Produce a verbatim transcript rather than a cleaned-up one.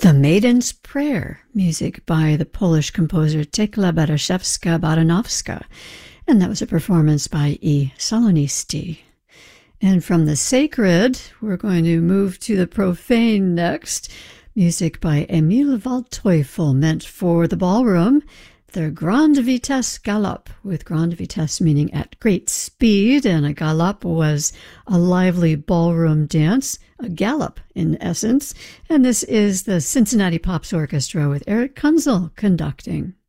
The Maiden's Prayer, music by the Polish composer Tekla Baraszewska-Baranowska, and that was a performance by E. Salonisti. And from the sacred, we're going to move to the profane next, music by Emil Waldteufel, meant for the ballroom, the Grande Vitesse Galop, with Grande Vitesse meaning at great speed, and a galop was a lively ballroom dance, a gallop in essence, and this is the Cincinnati Pops Orchestra with Eric Kunzel conducting.